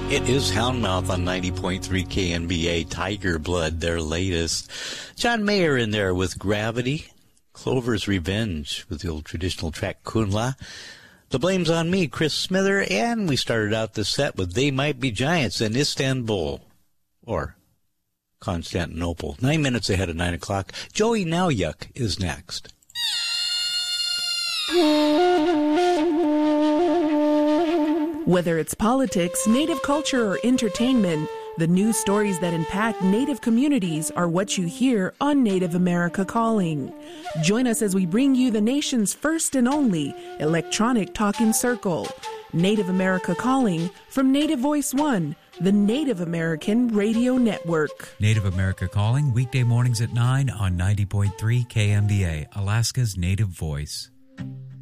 It is Houndmouth on 90.3 KNBA, Tiger Blood, their latest. John Mayer in there with Gravity, Clover's Revenge with the old traditional track Kunla. The Blame's on Me, Chris Smither, and we started out the set with They Might Be Giants in Istanbul, or Constantinople. 9 minutes ahead of 9 o'clock. Joey Nauyuk is next. Whether it's politics, Native culture, or entertainment, the news stories that impact Native communities are what you hear on Native America Calling. Join us as we bring you the nation's first and only electronic talking circle. Native America Calling from Native Voice One, the Native American Radio Network. Native America Calling, weekday mornings at 9 on 90.3 KMBA, Alaska's Native Voice.